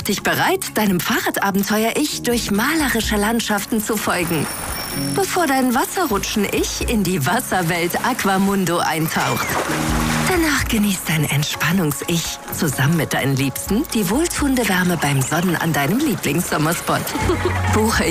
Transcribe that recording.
dich bereit, deinem Fahrradabenteuer-Ich durch malerische Landschaften zu folgen, bevor dein Wasserrutschen-Ich in die Wasserwelt Aquamundo eintaucht. Danach genießt dein Entspannungs-Ich zusammen mit deinen Liebsten die wohltuende Wärme beim Sonnen an deinem Lieblingssommerspot. Buche